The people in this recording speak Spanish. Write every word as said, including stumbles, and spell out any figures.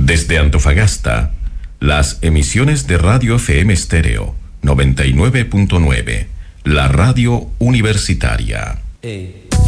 Desde Antofagasta, las emisiones de Radio F M Estéreo noventa y nueve punto nueve, la radio universitaria. Hey.